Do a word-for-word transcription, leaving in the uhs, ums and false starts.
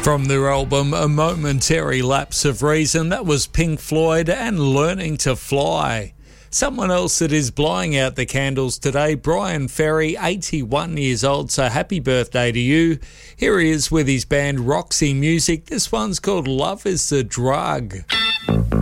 From their album A Momentary Lapse of Reason, that was Pink Floyd and Learning to Fly. Someone else that is blowing out the candles today, Brian Ferry, eighty-one years old, so happy birthday to you. Here he is with his band Roxy Music. This one's called Love is the Drug.